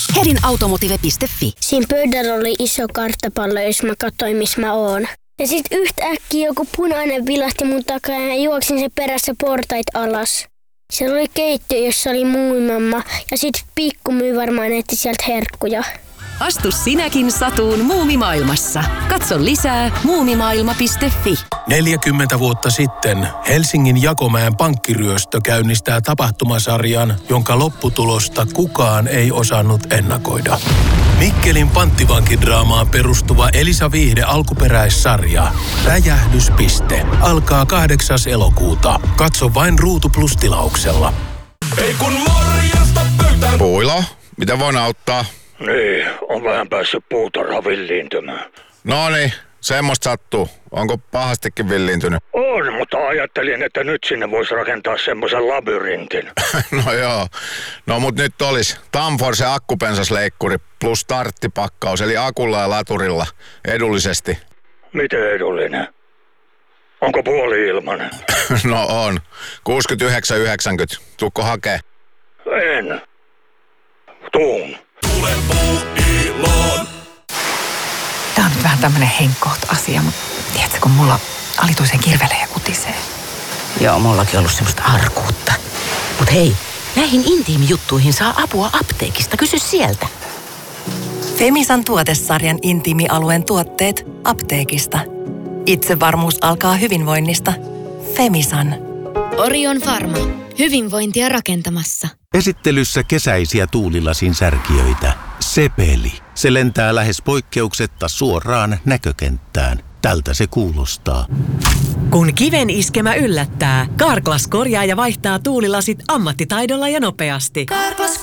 Hedinautomotive.fi. Siinä pöydällä oli iso karttapallo, jos mä katsoin, missä mä oon. Ja sit yhtäkkiä joku punainen vilahti mun takaa ja juoksin se perässä portait alas. Siellä oli keittiö, jossa oli muumimamma ja sit pikkumyy varmaan etti sieltä herkkuja. Astu sinäkin satuun muumimaailmassa. Katso lisää muumimaailma.fi. 40 vuotta sitten Helsingin Jakomäen pankkiryöstö käynnistää tapahtumasarjan, jonka lopputulosta kukaan ei osannut ennakoida. Mikkelin panttivankidraamaan perustuva Elisa Viihde alkuperäissarja Räjähdyspiste alkaa 8. elokuuta. Katso vain Ruutu Plus -tilauksella. Ei kun morjesta pöytään. Puilo, mitä voin auttaa? Niin, on vähän päässyt puutarha villiintymään. No niin, semmoista sattuu. Onko pahastikin villiintynyt? On, mutta ajattelin, että nyt sinne voisi rakentaa semmoisen labyrintin. No joo. No mut nyt olisi Tamforce akkupensasleikkuri plus starttipakkaus, eli akulla ja laturilla edullisesti. Miten edullinen? Onko puoli-ilmanen? No on. 69,90. Tuukko hakee? En. Tuun. Tule Puuiloon. Tää on nyt vähän tämmönen henkkoht-asia, mutta tiedätkö, kun mulla alituisen kirvelee ja kutisee. Joo, mullakin on ollut semmoista arkuutta. Mut hei, näihin intiimijuttuihin saa apua apteekista. Kysy sieltä. Femisan tuotesarjan intiimialueen tuotteet apteekista. Itsevarmuus alkaa hyvinvoinnista. Femisan. Orion Pharma. Hyvinvointia rakentamassa. Esittelyssä kesäisiä tuulilasin särkijöitä. Sepeli. Se lentää lähes poikkeuksetta suoraan näkökenttään. Tältä se kuulostaa. Kun kiven iskemä yllättää, Carglass korjaa ja vaihtaa tuulilasit ammattitaidolla ja nopeasti.